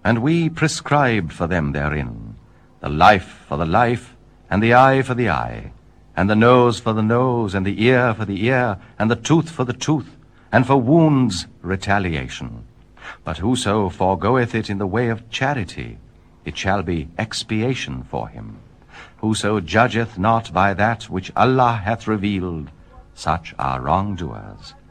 and we prescribed for them therein, the life for the life, and the eye for the eye, and the nose for the nose, and the ear for the ear, and the tooth for the tooth, and for wounds retaliation. But whoso foregoeth it in the way of charity, it shall be expiation for him. Whoso judgeth not by that which Allah hath revealed, such are wrongdoers.